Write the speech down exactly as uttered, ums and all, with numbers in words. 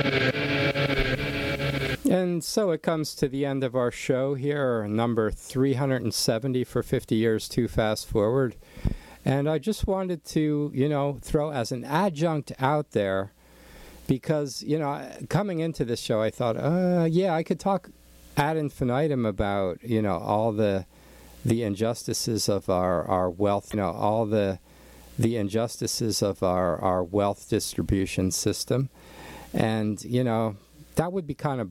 And so it comes to the end of our show here, number three hundred seventy for fifty years Too Fast Forward. And I just wanted to, you know, throw as an adjunct out there, because, you know, coming into this show, I thought, uh, yeah, I could talk ad infinitum about, you know, all the the injustices of our, our wealth, you know, all the the injustices of our, our wealth distribution system. And, you know, that would be kind of